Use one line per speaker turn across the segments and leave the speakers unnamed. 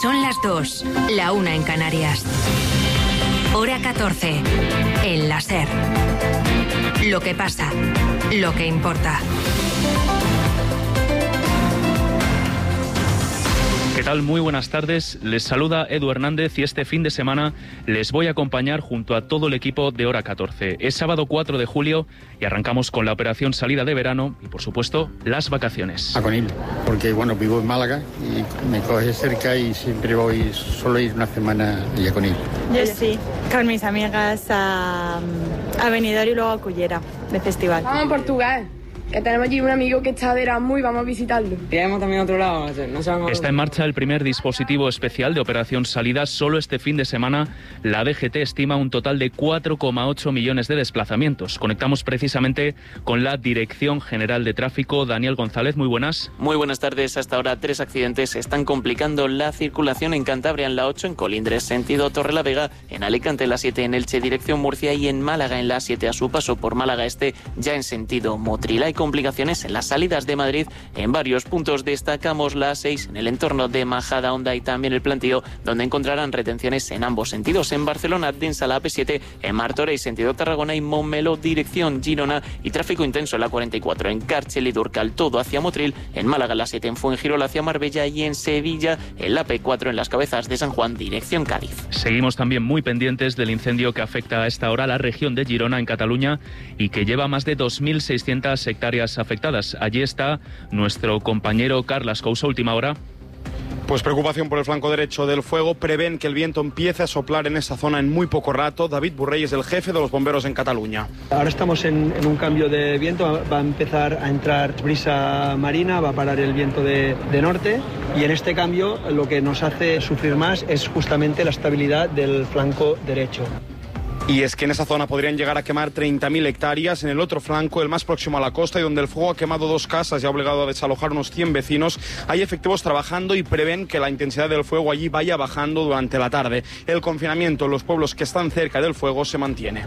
Son las 2, la 1 en Canarias. Hora 14, en la SER. Lo que pasa, lo que importa.
¿Qué tal? Muy buenas tardes. Les saluda Edu Hernández y este fin de semana les voy a acompañar junto a todo el equipo de Hora 14. Es sábado 4 de julio y arrancamos con la operación salida de verano y, por supuesto, las vacaciones.
A Conil, porque bueno, vivo en Málaga y me coge cerca y siempre voy, solo ir una semana a Conil.
Yo sí, con mis amigas a Benidorm y luego a Cullera, de festival.
Vamos a Portugal. Que tenemos allí un amigo que está de Erasmus y vamos a visitarlo.
Iremos también a otro lado.
Está en marcha el primer dispositivo especial de operación salida. Solo este fin de semana la DGT estima un total de 4,8 millones de desplazamientos. Conectamos precisamente con la Dirección General de Tráfico. Daniel González, muy buenas.
Muy buenas tardes. Hasta ahora 3 accidentes están complicando la circulación en Cantabria en la 8, en Colindres, sentido Torrelavega, en Alicante en la 7, en Elche, dirección Murcia, y en Málaga en la 7 a su paso por Málaga Este, ya en sentido Motril. Hay complicaciones en las salidas de Madrid en varios puntos. Destacamos la 6 en el entorno de Majadahonda y también el Plantío, donde encontrarán retenciones en ambos sentidos. En Barcelona, densa la AP7, en Martorell sentido Tarragona y Montmeló dirección Girona, y tráfico intenso en la 44 en Càrcer y Durcal, todo hacia Motril. En Málaga la 7 en Fuengirola hacia Marbella, y en Sevilla en la P4 en las Cabezas de San Juan dirección Cádiz.
Seguimos también muy pendientes del incendio que afecta a esta hora a la región de Girona en Cataluña y que lleva más de 2.600 hectáreas afectadas. Allí está nuestro compañero Carles Couso, última hora.
Pues preocupación por el flanco derecho del fuego. Prevén que el viento empiece a soplar en esa zona en muy poco rato. David Burrey es el jefe de los bomberos en Cataluña.
Ahora estamos en un cambio de viento. Va a empezar a entrar brisa marina, va a parar el viento de norte, y en este cambio lo que nos hace sufrir más es justamente la estabilidad del flanco derecho.
Y es que en esa zona podrían llegar a quemar 30.000 hectáreas. En el otro flanco, el más próximo a la costa y donde el fuego ha quemado 2 casas y ha obligado a desalojar unos 100 vecinos, hay efectivos trabajando y prevén que la intensidad del fuego allí vaya bajando durante la tarde. El confinamiento en los pueblos que están cerca del fuego se mantiene.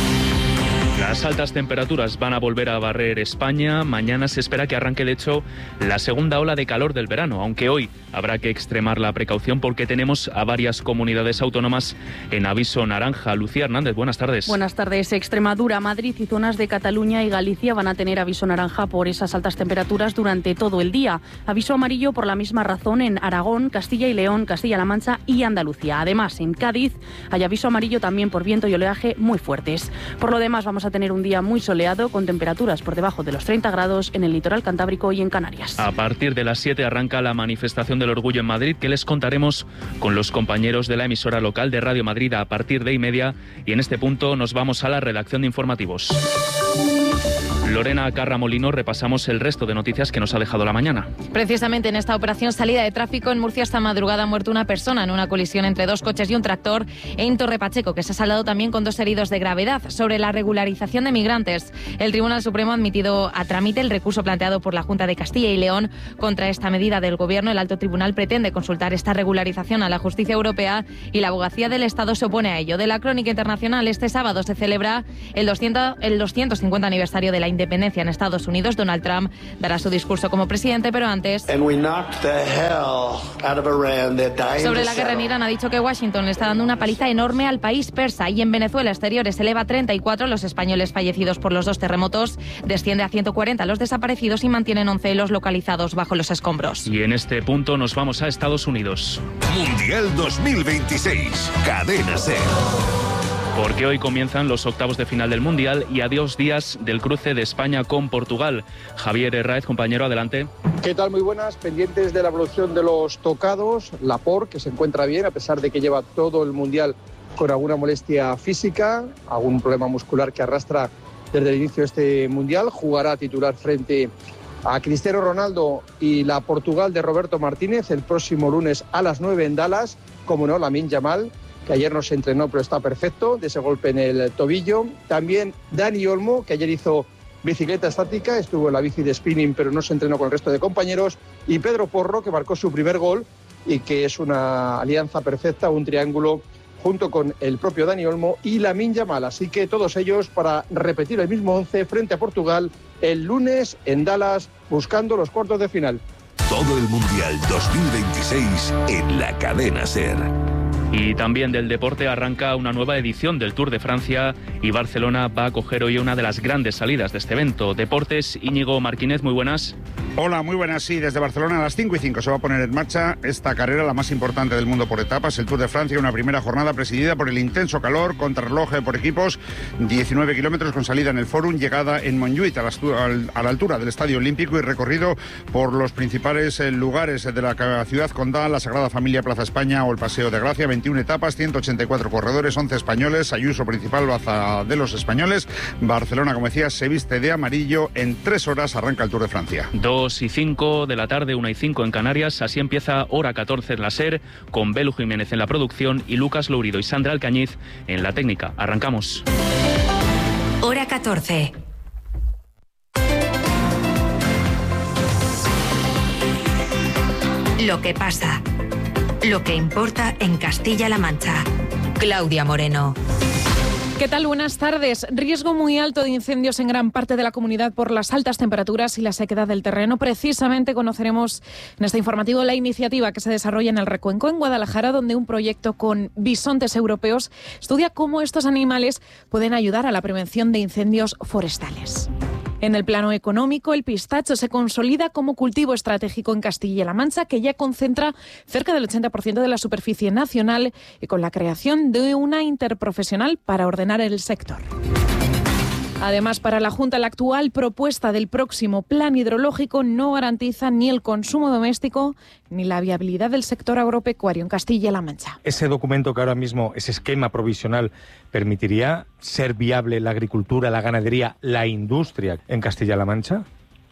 Las altas temperaturas van a volver a barrer España. Mañana se espera que arranque, de hecho, la segunda ola de calor del verano, aunque hoy habrá que extremar la precaución porque tenemos a varias comunidades autónomas en aviso naranja. Lucía Hernández, buenas tardes.
Buenas tardes. Extremadura, Madrid y zonas de Cataluña y Galicia van a tener aviso naranja por esas altas temperaturas durante todo el día. Aviso amarillo por la misma razón en Aragón, Castilla y León, Castilla-La Mancha y Andalucía. Además, en Cádiz hay aviso amarillo también por viento y oleaje muy fuertes. Por lo demás, vamos a tener un día muy soleado con temperaturas por debajo de los 30 grados en el litoral cantábrico y en Canarias.
A partir de las 7 arranca la manifestación del orgullo en Madrid, que les contaremos con los compañeros de la emisora local de Radio Madrid a partir de 1:30, y en este punto nos vamos a la redacción de informativos. Lorena Carra Molino, repasamos el resto de noticias que nos ha dejado la mañana.
Precisamente en esta operación salida de tráfico en Murcia esta madrugada ha muerto una persona en una colisión entre 2 coches y un tractor en Torre Pacheco, que se ha saldado también con 2 heridos de gravedad. Sobre la regularización de migrantes, el Tribunal Supremo ha admitido a trámite el recurso planteado por la Junta de Castilla y León contra esta medida del Gobierno. El Alto Tribunal pretende consultar esta regularización a la justicia europea y la Abogacía del Estado se opone a ello. De la crónica internacional, este sábado se celebra el 250 aniversario de la independencia en Estados Unidos. Donald Trump dará su discurso como presidente, pero antes... Sobre la guerra en Irán ha dicho que Washington le está dando una paliza enorme al país persa. Y en Venezuela exteriores se eleva a 34 los españoles fallecidos por los 2 terremotos, desciende a 140 los desaparecidos y mantienen 11 los localizados bajo los escombros.
Y en este punto nos vamos a Estados Unidos.
Mundial 2026, Cadena SER.
Porque hoy comienzan los octavos de final del Mundial y a 2 días del cruce de España con Portugal. Javier Herráez, compañero, adelante.
¿Qué tal? Muy buenas. Pendientes de la evolución de los tocados. Laporte, que se encuentra bien, a pesar de que lleva todo el Mundial con alguna molestia física, algún problema muscular que arrastra desde el inicio de este Mundial. Jugará titular frente a Cristiano Ronaldo y la Portugal de Roberto Martínez el próximo lunes a las 9 en Dallas. Como no, Lamine Yamal, que ayer no se entrenó pero está perfecto de ese golpe en el tobillo. También Dani Olmo, que ayer hizo bicicleta estática, estuvo en la bici de spinning pero no se entrenó con el resto de compañeros. Y Pedro Porro, que marcó su primer gol y que es una alianza perfecta, un triángulo junto con el propio Dani Olmo y Lamine Yamal. Así que todos ellos para repetir el mismo 11 frente a Portugal el lunes en Dallas, buscando los cuartos de final.
Todo el Mundial 2026 en la cadena SER.
Y también del deporte arranca una nueva edición del Tour de Francia y Barcelona va a acoger hoy una de las grandes salidas de este evento. Deportes, Íñigo Martínez, muy buenas.
Hola, muy buenas. Sí, desde Barcelona a las 5:05 se va a poner en marcha esta carrera, la más importante del mundo por etapas, el Tour de Francia, una primera jornada presidida por el intenso calor, contrarreloj por equipos, 19 kilómetros con salida en el Fórum, llegada en Montjuïc a la altura del Estadio Olímpico y recorrido por los principales lugares de la ciudad condal, la Sagrada Familia, Plaza España o el Paseo de Gracia. 21 etapas, 184 corredores, 11 españoles, Ayuso principal, baza de los españoles. Barcelona, como decía, se viste de amarillo. En 3 horas arranca el Tour de Francia.
2:05 de la tarde, 1:05 en Canarias. Así empieza Hora 14 en la SER, con Belu Jiménez en la producción y Lucas Lourido y Sandra Alcañiz en la técnica. Arrancamos.
Hora 14. Lo que pasa. Lo que importa en Castilla-La Mancha. Claudia Moreno.
¿Qué tal? Buenas tardes. Riesgo muy alto de incendios en gran parte de la comunidad por las altas temperaturas y la sequedad del terreno. Precisamente conoceremos en este informativo la iniciativa que se desarrolla en el Recuenco, en Guadalajara, donde un proyecto con bisontes europeos estudia cómo estos animales pueden ayudar a la prevención de incendios forestales. En el plano económico, el pistacho se consolida como cultivo estratégico en Castilla-La Mancha, que ya concentra cerca del 80% de la superficie nacional y con la creación de una interprofesional para ordenar el sector. Además, para la Junta, la actual propuesta del próximo plan hidrológico no garantiza ni el consumo doméstico ni la viabilidad del sector agropecuario en Castilla-La Mancha.
Ese documento que ahora mismo, ese esquema provisional, ¿permitiría ser viable la agricultura, la ganadería, la industria en Castilla-La Mancha?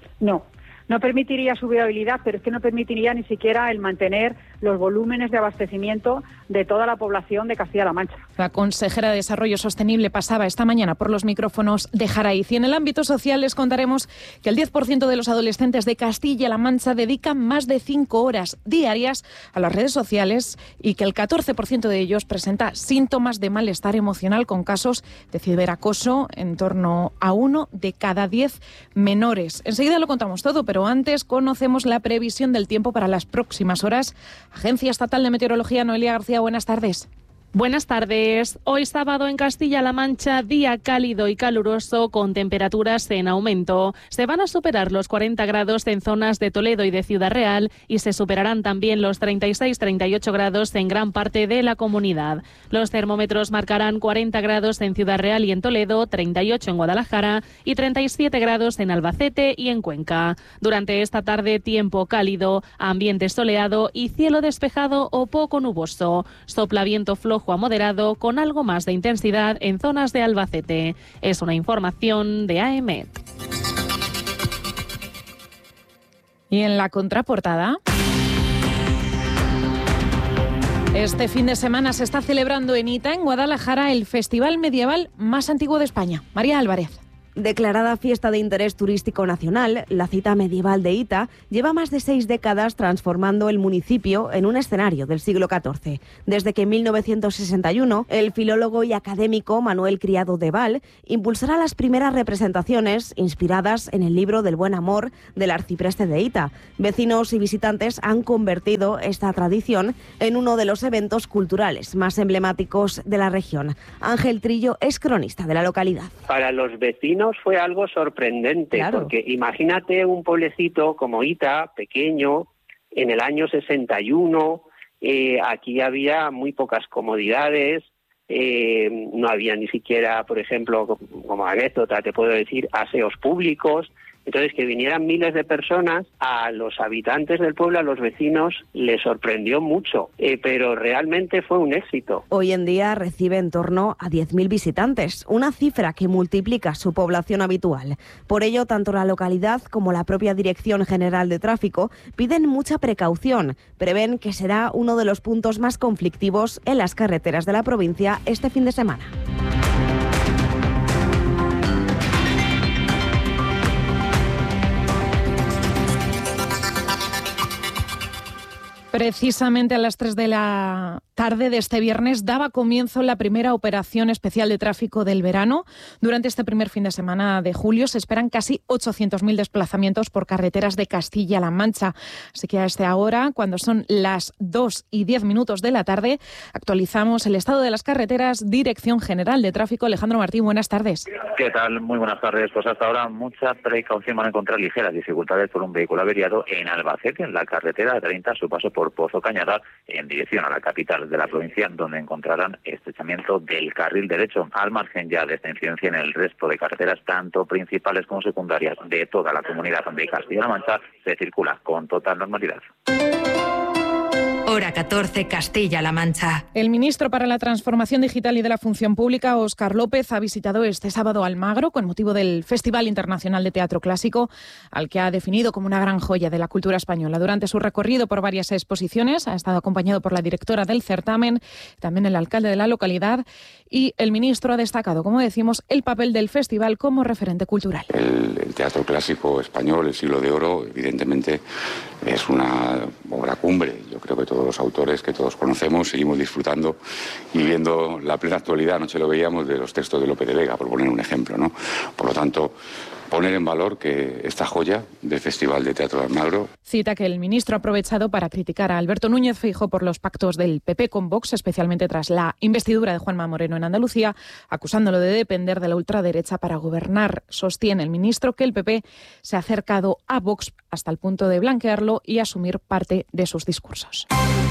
No permitiría su viabilidad, pero es que no permitiría ni siquiera el mantener los volúmenes de abastecimiento de toda la población de Castilla-La Mancha.
La consejera de Desarrollo Sostenible pasaba esta mañana por los micrófonos de Jaraiz. Y en el ámbito social les contaremos que el 10% de los adolescentes de Castilla-La Mancha dedican más de 5 horas diarias a las redes sociales y que el 14% de ellos presenta síntomas de malestar emocional, con casos de ciberacoso en torno a 1 de cada 10 menores. Enseguida lo contamos todo, pero antes conocemos la previsión del tiempo para las próximas horas. Agencia Estatal de Meteorología, Noelia García, buenas tardes.
Buenas tardes. Hoy sábado en Castilla-La Mancha, día cálido y caluroso con temperaturas en aumento. Se van a superar los 40 grados en zonas de Toledo y de Ciudad Real y se superarán también los 36-38 grados en gran parte de la comunidad. Los termómetros marcarán 40 grados en Ciudad Real y en Toledo, 38 en Guadalajara y 37 grados en Albacete y en Cuenca. Durante esta tarde, tiempo cálido, ambiente soleado y cielo despejado o poco nuboso. Sopla viento flojo a moderado con algo más de intensidad en zonas de Albacete. Es una información de AEMET.
Y en la contraportada, este fin de semana se está celebrando en Ita, en Guadalajara, el festival medieval más antiguo de España. María Álvarez.
Declarada fiesta de interés turístico nacional, la cita medieval de Ita lleva más de 6 décadas transformando el municipio en un escenario del siglo XIV. Desde que en 1961 el filólogo y académico Manuel Criado de Val impulsará las primeras representaciones inspiradas en el libro del Buen Amor del arcipreste de Ita. Vecinos y visitantes han convertido esta tradición en uno de los eventos culturales más emblemáticos de la región. Ángel Trillo es cronista de la localidad.
Para los vecinos fue algo sorprendente, claro, porque imagínate un pueblecito como Ita, pequeño, en el año 61, aquí había muy pocas comodidades, no había ni siquiera, por ejemplo, como anécdota te puedo decir, aseos públicos. Entonces, que vinieran miles de personas, a los habitantes del pueblo, a los vecinos, les sorprendió mucho, pero realmente fue un éxito.
Hoy en día recibe en torno a 10.000 visitantes, una cifra que multiplica su población habitual. Por ello, tanto la localidad como la propia Dirección General de Tráfico piden mucha precaución. Prevén que será uno de los puntos más conflictivos en las carreteras de la provincia este fin de semana.
Precisamente a las 3 de la tarde de este viernes daba comienzo la primera operación especial de tráfico del verano. Durante este primer fin de semana de julio se esperan casi 800.000 desplazamientos por carreteras de Castilla-La Mancha. Así que a esta hora, cuando son las 2:10 de la tarde, actualizamos el estado de las carreteras. Dirección General de Tráfico, Alejandro Martín, buenas tardes.
¿Qué tal? Muy buenas tardes. Pues hasta ahora mucha precaución, van a encontrar ligeras dificultades por un vehículo averiado en Albacete, en la carretera 30, a su paso por Pozo Cañada, en dirección a la capital de la provincia, donde encontrarán estrechamiento del carril derecho. Al margen ya de esta incidencia, en el resto de carreteras, tanto principales como secundarias de toda la comunidad de Castilla-La Mancha, se circula con total normalidad.
Hora 14, Castilla-La Mancha.
El ministro para la Transformación Digital y de la Función Pública, Óscar López, ha visitado este sábado Almagro con motivo del Festival Internacional de Teatro Clásico, al que ha definido como una gran joya de la cultura española. Durante su recorrido por varias exposiciones ha estado acompañado por la directora del certamen, también el alcalde de la localidad, y el ministro ha destacado, como decimos, el papel del festival como referente cultural.
El teatro clásico español, el Siglo de Oro, evidentemente es una obra cumbre. Yo creo que todos los autores que todos conocemos seguimos disfrutando y viendo la plena actualidad. Anoche lo veíamos de los textos de Lope de Vega, por poner un ejemplo, ¿no? Por lo tanto, poner en valor que esta joya del Festival de Teatro de Almagro.
Cita que el ministro ha aprovechado para criticar a Alberto Núñez Feijóo por los pactos del PP con Vox, especialmente tras la investidura de Juanma Moreno en Andalucía, acusándolo de depender de la ultraderecha para gobernar. Sostiene el ministro que el PP se ha acercado a Vox hasta el punto de blanquearlo y asumir parte de sus discursos.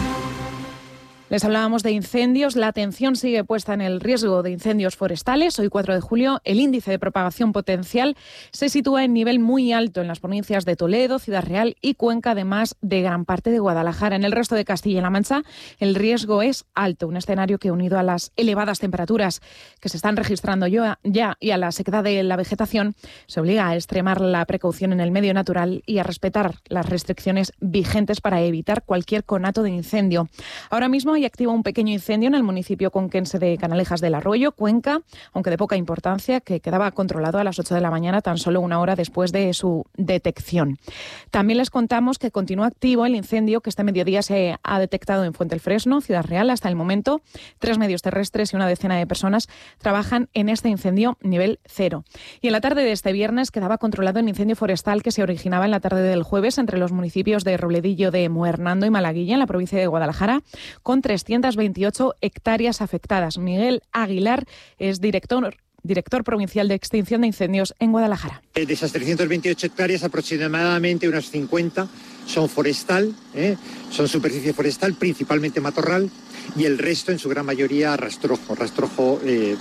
Les hablábamos de incendios. La atención sigue puesta en el riesgo de incendios forestales. Hoy, 4 de julio, el índice de propagación potencial se sitúa en nivel muy alto en las provincias de Toledo, Ciudad Real y Cuenca, además de gran parte de Guadalajara. En el resto de Castilla-La Mancha, el riesgo es alto, un escenario que, unido a las elevadas temperaturas que se están registrando ya y a la sequedad de la vegetación, se obliga a extremar la precaución en el medio natural y a respetar las restricciones vigentes para evitar cualquier conato de incendio. Ahora mismo hay activa un pequeño incendio en el municipio conquense de Canalejas del Arroyo, Cuenca, aunque de poca importancia, que quedaba controlado a las 8 de la mañana, tan solo una hora después de su detección. También les contamos que continúa activo el incendio que este mediodía se ha detectado en Fuentelfresno, Ciudad Real. Hasta el momento, 3 medios terrestres y una decena de personas trabajan en este incendio nivel 0. Y en la tarde de este viernes quedaba controlado el incendio forestal que se originaba en la tarde del jueves entre los municipios de Robledillo de Muernando y Malaguilla, en la provincia de Guadalajara, con 328 hectáreas afectadas. Miguel Aguilar es director provincial de extinción de incendios en Guadalajara.
De esas 328 hectáreas, aproximadamente unas 50 son forestal, son superficie forestal, principalmente matorral, y el resto en su gran mayoría rastrojo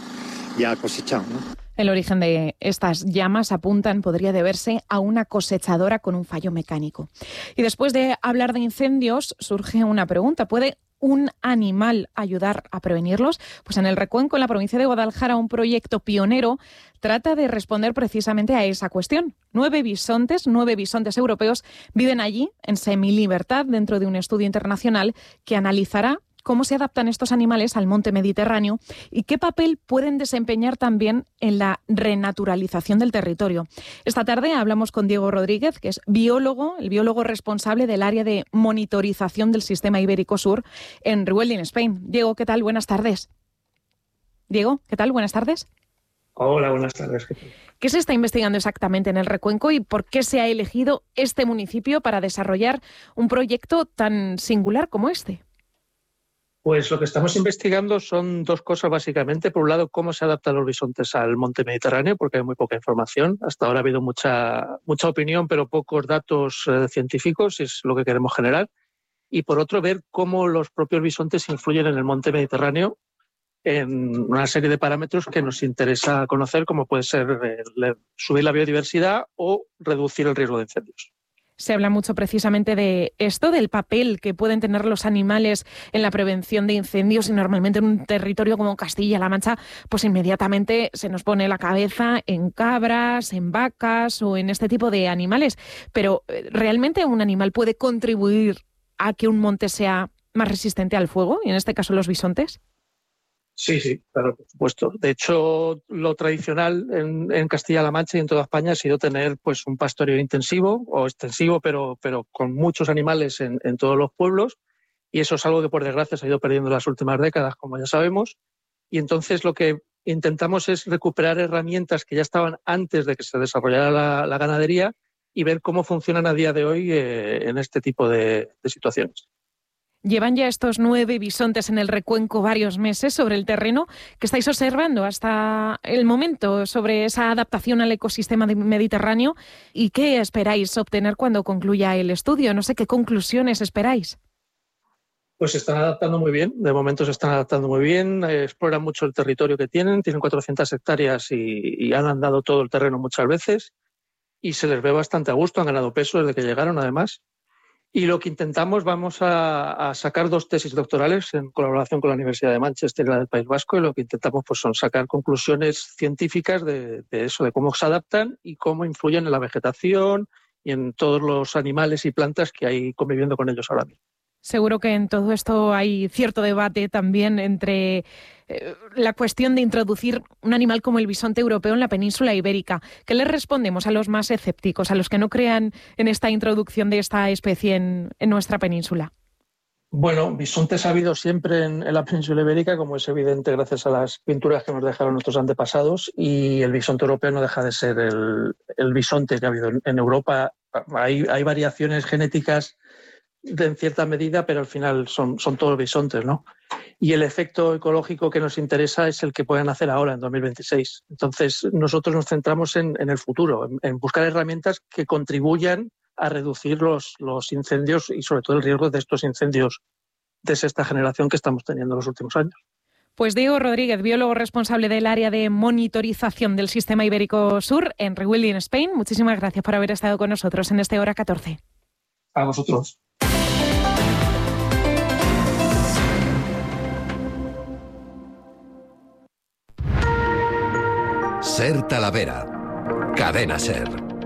ya cosechado, ¿no?
El origen de estas llamas, apuntan, podría deberse a una cosechadora con un fallo mecánico. Y después de hablar de incendios, surge una pregunta. ¿Puede un animal ayudar a prevenirlos? Pues en el Recuenco, en la provincia de Guadalajara, un proyecto pionero trata de responder precisamente a esa cuestión. 9 bisontes europeos viven allí en semilibertad dentro de un estudio internacional que analizará cómo se adaptan estos animales al monte Mediterráneo y qué papel pueden desempeñar también en la renaturalización del territorio. Esta tarde hablamos con Diego Rodríguez, que es el biólogo responsable del área de monitorización del sistema ibérico sur en Rewilding Spain. Diego, ¿qué tal? Buenas tardes. Diego, ¿qué tal? Buenas tardes.
Hola, buenas tardes.
¿Qué se está investigando exactamente en el Recuenco y por qué se ha elegido este municipio para desarrollar un proyecto tan singular como este?
Pues lo que estamos investigando son 2 cosas básicamente. Por un lado, cómo se adaptan los bisontes al monte Mediterráneo, porque hay muy poca información. Hasta ahora ha habido mucha opinión, pero pocos datos científicos, y es lo que queremos generar. Y por otro, ver cómo los propios bisontes influyen en el monte Mediterráneo en una serie de parámetros que nos interesa conocer, como puede ser subir la biodiversidad o reducir el riesgo de incendios.
Se habla mucho precisamente de esto, del papel que pueden tener los animales en la prevención de incendios, y normalmente en un territorio como Castilla-La Mancha, pues inmediatamente se nos pone la cabeza en cabras, en vacas o en este tipo de animales. Pero ¿realmente un animal puede contribuir a que un monte sea más resistente al fuego, y en este caso los bisontes?
Sí, claro, por supuesto. De hecho, lo tradicional en Castilla-La Mancha y en toda España ha sido tener pues un pastoreo intensivo o extensivo, pero con muchos animales en todos los pueblos. y eso es algo que por desgracia se ha ido perdiendo en las últimas décadas, como ya sabemos, y entonces lo que intentamos es recuperar herramientas que ya estaban antes de que se desarrollara la ganadería y ver cómo funcionan a día de hoy en este tipo de situaciones.
Llevan ya estos 9 bisontes en el recuenco varios meses sobre el terreno. ¿Qué estáis observando hasta el momento sobre esa adaptación al ecosistema mediterráneo? ¿Y qué esperáis obtener cuando concluya el estudio? No sé qué conclusiones esperáis.
Pues se están adaptando muy bien, de momento se están adaptando muy bien, exploran mucho el territorio que tienen 400 hectáreas y han andado todo el terreno muchas veces y se les ve bastante a gusto, han ganado peso desde que llegaron además. Y lo que intentamos, vamos a sacar 2 tesis doctorales en colaboración con la Universidad de Manchester y la del País Vasco, y lo que intentamos pues, son sacar conclusiones científicas de eso, de cómo se adaptan y cómo influyen en la vegetación y en todos los animales y plantas que hay conviviendo con ellos ahora mismo.
Seguro que en todo esto hay cierto debate también entre la cuestión de introducir un animal como el bisonte europeo en la península ibérica. ¿Qué les respondemos a los más escépticos, a los que no crean en esta introducción de esta especie en nuestra península?
Bueno, bisontes ha habido siempre en la península ibérica, como es evidente gracias a las pinturas que nos dejaron nuestros antepasados, y el bisonte europeo no deja de ser el bisonte que ha habido en Europa. Hay variaciones genéticas en cierta medida, pero al final son todos bisontes, ¿no? Y el efecto ecológico que nos interesa es el que pueden hacer ahora, en 2026. Entonces, nosotros nos centramos en el futuro, en buscar herramientas que contribuyan a reducir los incendios y, sobre todo, el riesgo de estos incendios de sexta generación que estamos teniendo en los últimos años.
Pues Diego Rodríguez, biólogo responsable del área de monitorización del Sistema Ibérico Sur en Rewilding Spain, muchísimas gracias por haber estado con nosotros en este Hora 14.
A vosotros.
Ser Talavera. Cadena Ser.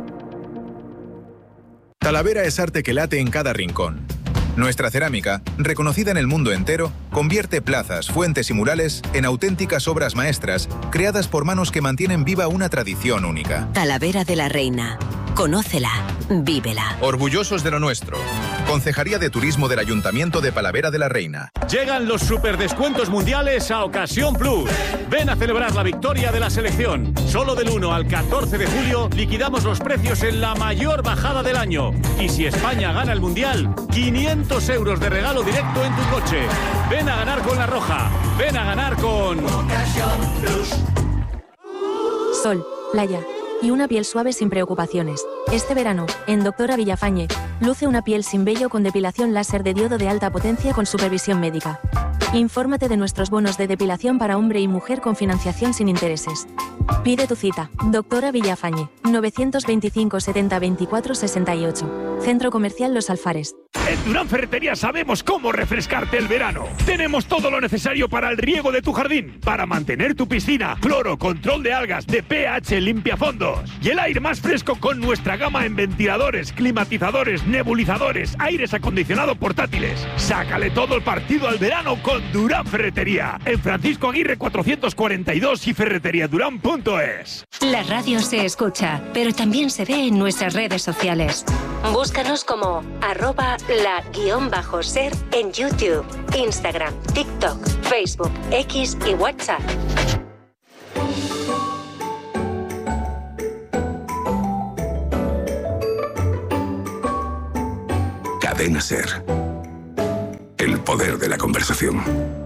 Talavera es arte que late en cada rincón. Nuestra cerámica, reconocida en el mundo entero, convierte plazas, fuentes y murales en auténticas obras maestras, creadas por manos que mantienen viva una tradición única.
Talavera de la Reina. Conócela, vívela.
Orgullosos de lo nuestro. Concejalía de Turismo del Ayuntamiento de Talavera de la Reina.
Llegan los superdescuentos mundiales a Ocasión Plus. Ven a celebrar la victoria de la selección. Solo del 1 al 14 de julio liquidamos los precios en la mayor bajada del año. Y si España gana el Mundial, 500 euros de regalo directo en tu coche. Ven a ganar con La Roja. Ven a ganar con Ocasión Plus.
Sol, playa y una piel suave sin preocupaciones. Este verano, en Doctora Villafañe, luce una piel sin vello con depilación láser de diodo de alta potencia con supervisión médica. Infórmate de nuestros bonos de depilación para hombre y mujer con financiación sin intereses. Pide tu cita. Doctora Villafañe, 925 70 24 68. Centro Comercial Los Alfares.
En Durán Ferretería sabemos cómo refrescarte el verano. Tenemos todo lo necesario para el riego de tu jardín, para mantener tu piscina, cloro, control de algas, de pH, limpiafondos y el aire más fresco con nuestra gama en ventiladores, climatizadores, nebulizadores, aires acondicionados portátiles. Sácale todo el partido al verano con Durán Ferretería. En Francisco Aguirre 442 y ferreteriadurán.es.
La radio se escucha, pero también se ve en nuestras redes sociales. Búscanos como @la_ser en YouTube, Instagram, TikTok, Facebook, X y WhatsApp.
Cadena Ser. El poder de la conversación.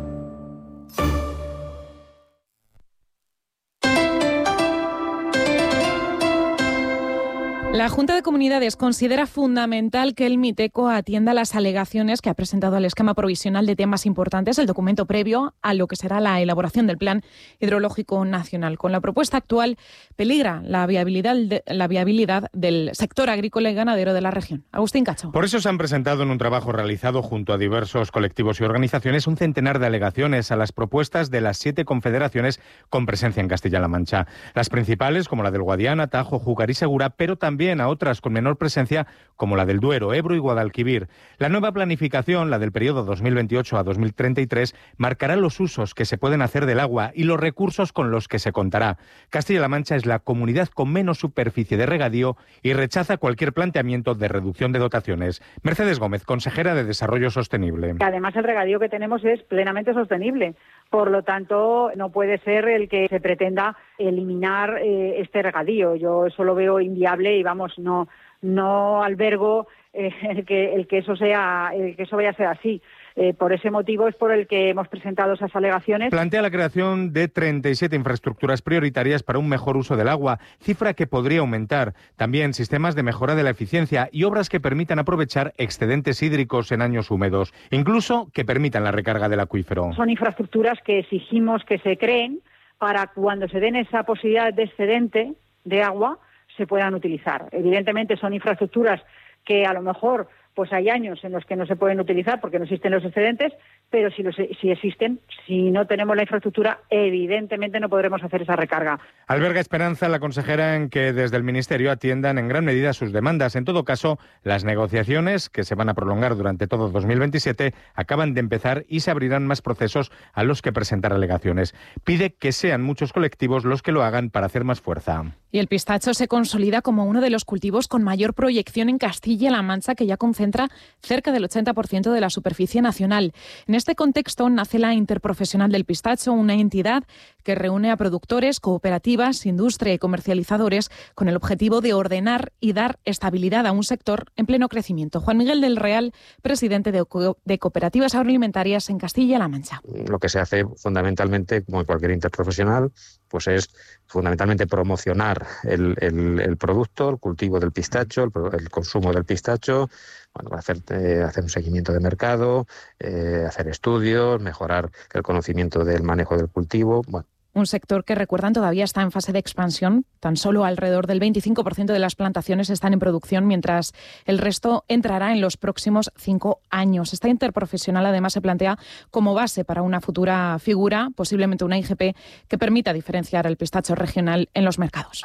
La Junta de Comunidades considera fundamental que el Miteco atienda las alegaciones que ha presentado al esquema provisional de temas importantes, el documento previo a lo que será la elaboración del Plan Hidrológico Nacional. Con la propuesta actual peligra la viabilidad del sector agrícola y ganadero de la región. Agustín Cacho.
Por eso se han presentado en un trabajo realizado junto a diversos colectivos y organizaciones un centenar de alegaciones a las propuestas de las 7 confederaciones con presencia en Castilla-La Mancha. Las principales, como la del Guadiana, Tajo, Júcar y Segura, pero también también a otras con menor presencia, como la del Duero, Ebro y Guadalquivir. La nueva planificación, la del periodo 2028 a 2033, marcará los usos que se pueden hacer del agua y los recursos con los que se contará. Castilla-La Mancha es la comunidad con menos superficie de regadío y rechaza cualquier planteamiento de reducción de dotaciones. Mercedes Gómez, consejera de Desarrollo Sostenible.
Además, el regadío que tenemos es plenamente sostenible. Por lo tanto, no puede ser el que se pretenda eliminar este regadío. Yo eso lo veo inviable y no albergo el que eso vaya a ser así. Por ese motivo es por el que hemos presentado esas alegaciones.
Plantea la creación de 37 infraestructuras prioritarias para un mejor uso del agua, cifra que podría aumentar. También sistemas de mejora de la eficiencia y obras que permitan aprovechar excedentes hídricos en años húmedos, incluso que permitan la recarga del acuífero.
Son infraestructuras que exigimos que se creen para cuando se den esa posibilidad de excedente de agua se puedan utilizar. Evidentemente son infraestructuras que a lo mejor pues hay años en los que no se pueden utilizar porque no existen los excedentes, pero si existen, si no tenemos la infraestructura, evidentemente no podremos hacer esa recarga.
Alberga esperanza la consejera en que desde el Ministerio atiendan en gran medida sus demandas. En todo caso, las negociaciones, que se van a prolongar durante todo 2027, acaban de empezar y se abrirán más procesos a los que presentar alegaciones. Pide que sean muchos colectivos los que lo hagan para hacer más fuerza.
Y el pistacho se consolida como uno de los cultivos con mayor proyección en Castilla-La Mancha, que ya concentra cerca del 80% de la superficie nacional. En este contexto nace la Interprofesional del Pistacho, una entidad que reúne a productores, cooperativas, industria y comercializadores con el objetivo de ordenar y dar estabilidad a un sector en pleno crecimiento. Juan Miguel del Real, presidente de Cooperativas Agroalimentarias en Castilla-La Mancha.
Lo que se hace fundamentalmente, como en cualquier interprofesional, pues es fundamentalmente promocionar el producto, el cultivo del pistacho, el consumo del pistacho, hacer un seguimiento de mercado, hacer estudios, mejorar el conocimiento del manejo del cultivo.
Un sector que, recuerdan, todavía está en fase de expansión. Tan solo alrededor del 25% de las plantaciones están en producción, mientras el resto entrará en los próximos 5 años. Esta interprofesional, además, se plantea como base para una futura figura, posiblemente una IGP, que permita diferenciar el pistacho regional en los mercados.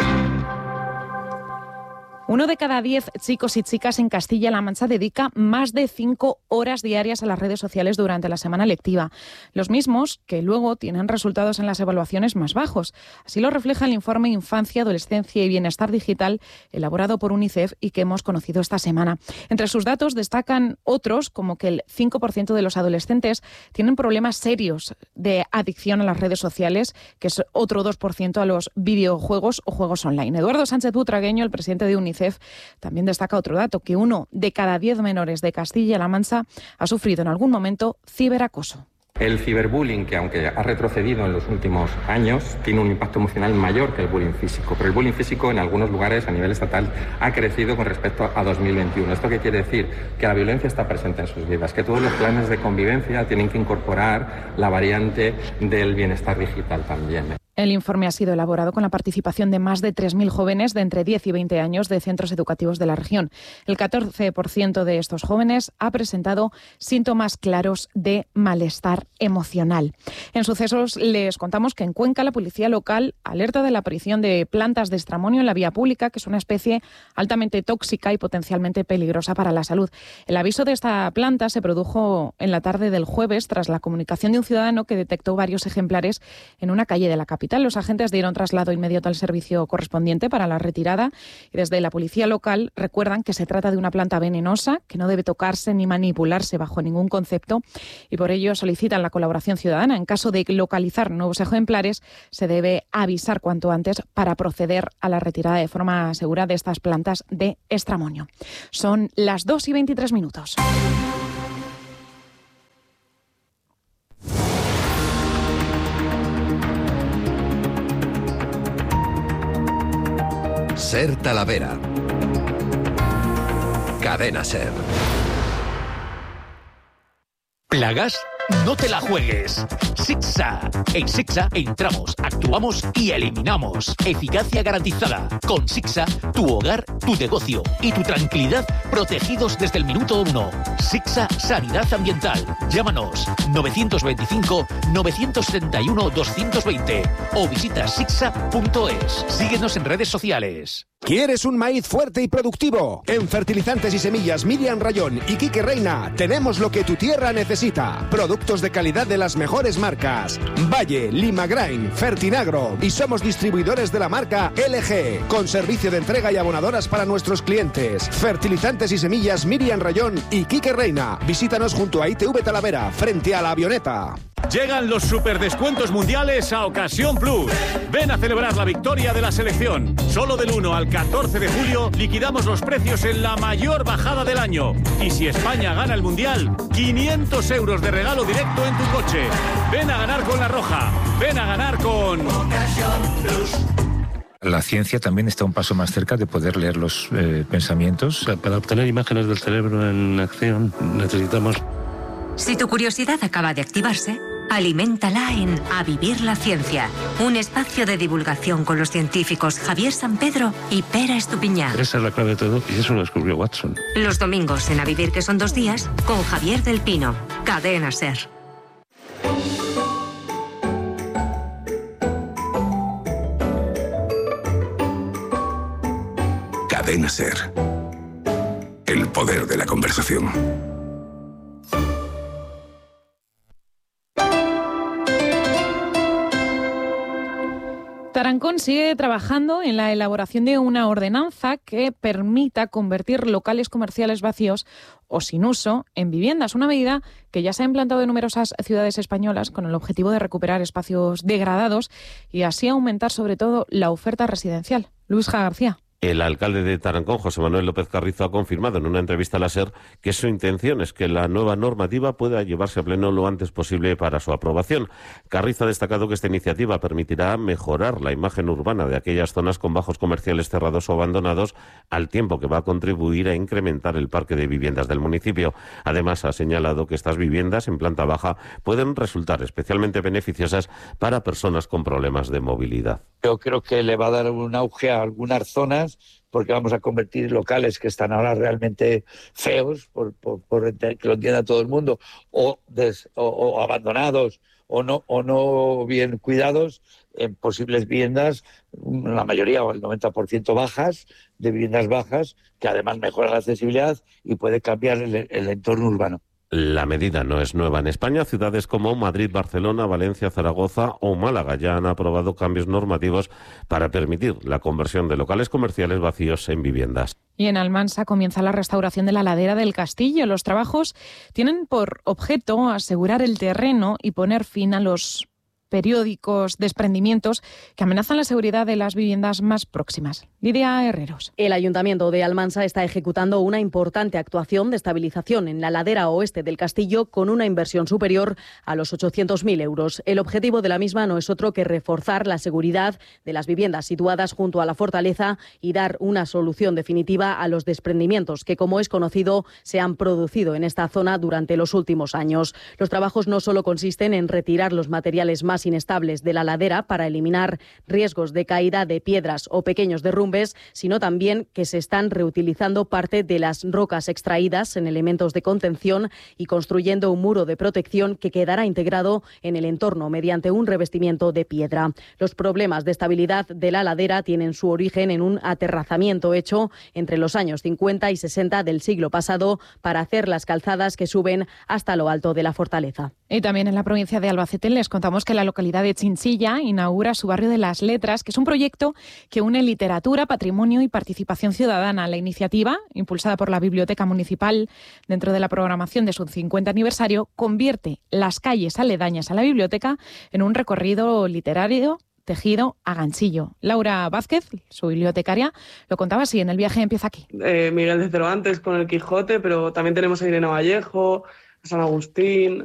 1 de cada 10 chicos y chicas en Castilla-La Mancha dedica más de 5 horas diarias a las redes sociales durante la semana lectiva. Los mismos que luego tienen resultados en las evaluaciones más bajos. Así lo refleja el informe Infancia, Adolescencia y Bienestar Digital elaborado por UNICEF y que hemos conocido esta semana. Entre sus datos destacan otros, como que el 5% de los adolescentes tienen problemas serios de adicción a las redes sociales, que es otro 2% a los videojuegos o juegos online. Eduardo Sánchez Butragueño, el presidente de UNICEF, también destaca otro dato, que 1 de cada 10 menores de Castilla-La Mancha ha sufrido en algún momento ciberacoso.
El ciberbullying, que aunque ha retrocedido en los últimos años, tiene un impacto emocional mayor que el bullying físico. Pero el bullying físico en algunos lugares a nivel estatal ha crecido con respecto a 2021. ¿Esto qué quiere decir? Que la violencia está presente en sus vidas, que todos los planes de convivencia tienen que incorporar la variante del bienestar digital también.
El informe ha sido elaborado con la participación de más de 3.000 jóvenes de entre 10 y 20 años de centros educativos de la región. El 14% de estos jóvenes ha presentado síntomas claros de malestar emocional. En Sucesos les contamos que en Cuenca la policía local alerta de la aparición de plantas de estramonio en la vía pública, que es una especie altamente tóxica y potencialmente peligrosa para la salud. El aviso de esta planta se produjo en la tarde del jueves tras la comunicación de un ciudadano que detectó varios ejemplares en una calle de la capital. Los agentes dieron traslado inmediato al servicio correspondiente para la retirada y desde la policía local recuerdan que se trata de una planta venenosa que no debe tocarse ni manipularse bajo ningún concepto y por ello solicitan la colaboración ciudadana. En caso de localizar nuevos ejemplares se debe avisar cuanto antes para proceder a la retirada de forma segura de estas plantas de estramonio. Son las 2:23.
Ser Talavera. Cadena Ser.
¿Plagas? No te la juegues. Sixa. En Sixa entramos a
Actuamos y eliminamos. Eficacia garantizada. Con Sixa, tu hogar, tu negocio y tu tranquilidad protegidos desde el minuto 1. Sixa Sanidad Ambiental. Llámanos 925-971-220 o visita sixa.es. Síguenos en redes sociales.
¿Quieres un maíz fuerte y productivo? En Fertilizantes y Semillas Miriam Rayón y Quique Reina tenemos lo que tu tierra necesita. Productos de calidad de las mejores marcas. Valle, Limagrain, Fertinagro y somos distribuidores de la marca LG, con servicio de entrega y abonadoras para nuestros clientes. Fertilizantes y Semillas Miriam Rayón y Quique Reina. Visítanos junto a ITV Talavera, frente a la Avioneta.
Llegan los superdescuentos mundiales a Ocasión Plus. Ven a celebrar la victoria de la selección. Solo del 1 al 14 de julio liquidamos los precios en la mayor bajada del año. Y si España gana el Mundial, 500 euros de regalo directo en tu coche. Ven a ganar con La Roja. Ven a ganar con Ocasión Plus.
La ciencia también está un paso más cerca de poder leer los pensamientos.
Para obtener imágenes del cerebro en acción necesitamos...
Si tu curiosidad acaba de activarse, aliméntala en A Vivir la Ciencia, un espacio de divulgación con los científicos Javier Sampedro y Pera Estupiñán.
Esa es la clave de todo y eso lo descubrió Watson.
Los domingos en A Vivir, que son 2 días, con Javier del Pino. Cadena SER.
Cadena SER. El poder de la conversación.
Tarancón sigue trabajando en la elaboración de una ordenanza que permita convertir locales comerciales vacíos o sin uso en viviendas, una medida que ya se ha implantado en numerosas ciudades españolas con el objetivo de recuperar espacios degradados y así aumentar sobre todo la oferta residencial. Luisja García.
El alcalde de Tarancón, José Manuel López Carrizo, ha confirmado en una entrevista a la SER que su intención es que la nueva normativa pueda llevarse a pleno lo antes posible para su aprobación. Carrizo ha destacado que esta iniciativa permitirá mejorar la imagen urbana de aquellas zonas con bajos comerciales cerrados o abandonados, al tiempo que va a contribuir a incrementar el parque de viviendas del municipio. Además, ha señalado que estas viviendas en planta baja pueden resultar especialmente beneficiosas para personas con problemas de movilidad.
Yo creo que le va a dar un auge a algunas zonas porque vamos a convertir locales que están ahora realmente feos, por que lo entienda todo el mundo, o abandonados o no bien cuidados, en posibles viviendas, la mayoría o el 90% bajas, de viviendas bajas, que además mejoran la accesibilidad y puede cambiar el entorno urbano.
La medida no es nueva en España. Ciudades como Madrid, Barcelona, Valencia, Zaragoza o Málaga ya han aprobado cambios normativos para permitir la conversión de locales comerciales vacíos en viviendas.
Y en Almansa comienza la restauración de la ladera del castillo. Los trabajos tienen por objeto asegurar el terreno y poner fin a los periódicos desprendimientos que amenazan la seguridad de las viviendas más próximas. Lidia Herreros.
El Ayuntamiento de Almansa está ejecutando una importante actuación de estabilización en la ladera oeste del castillo con una inversión superior a los 800.000 euros. El objetivo de la misma no es otro que reforzar la seguridad de las viviendas situadas junto a la fortaleza y dar una solución definitiva a los desprendimientos que, como es conocido, se han producido en esta zona durante los últimos años. Los trabajos no solo consisten en retirar los materiales más inestables de la ladera para eliminar riesgos de caída de piedras o pequeños derrumbes, sino también que se están reutilizando parte de las rocas extraídas en elementos de contención y construyendo un muro de protección que quedará integrado en el entorno mediante un revestimiento de piedra. Los problemas de estabilidad de la ladera tienen su origen en un aterrazamiento hecho entre los años 50 y 60 del siglo pasado para hacer las calzadas que suben hasta lo alto de la fortaleza.
Y también en la provincia de Albacete les contamos que la localidad de Chinchilla inaugura su barrio de las Letras, que es un proyecto que une literatura, patrimonio y participación ciudadana. La iniciativa, impulsada por la Biblioteca Municipal dentro de la programación de su 50 aniversario, convierte las calles aledañas a la biblioteca en un recorrido literario tejido a ganchillo. Laura Vázquez, su bibliotecaria, lo contaba así en El viaje empieza aquí.
Miguel de Cervantes con el Quijote, pero también tenemos a Irene Vallejo, a San Agustín,